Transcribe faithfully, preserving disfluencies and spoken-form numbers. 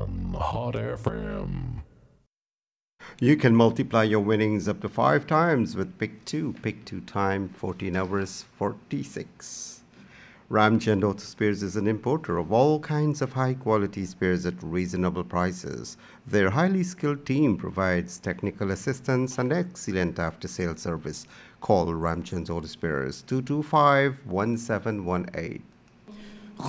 on Hot F M. You can multiply your winnings up to five times with Pick two. Pick two time fourteen hours forty-six. Ramchand Auto Spares is an importer of all kinds of high quality spares at reasonable prices. Their highly skilled team provides technical assistance and excellent after sales service. Call Ramchand Auto Spares two two five one seven one eight.